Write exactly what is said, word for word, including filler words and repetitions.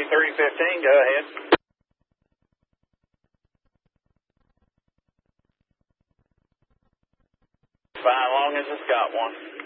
thirty fifteen, go ahead. Fine, long as it's got one.